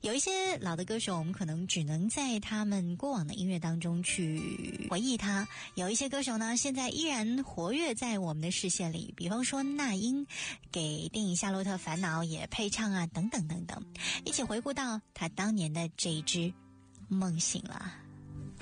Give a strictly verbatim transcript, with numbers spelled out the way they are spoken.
有一些老的歌手，我们可能只能在他们过往的音乐当中去回忆他，有一些歌手呢现在依然活跃在我们的视线里，比方说那英给电影《夏洛特烦恼》也配唱啊，等等等等，一起回顾到他当年的这一支梦醒了。